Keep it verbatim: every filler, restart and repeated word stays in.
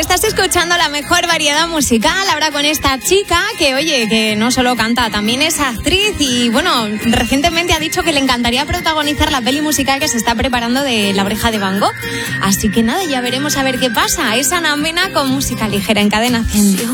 estás escuchando la mejor variedad musical, ahora con esta chica que, oye, que no solo canta, también es actriz y, bueno, recientemente ha dicho que le encantaría protagonizar la peli musical que se está preparando de La Oreja de Van Gogh. Así que nada, ya veremos a ver qué pasa. Es Ana Mena con música ligera en Cadena cien.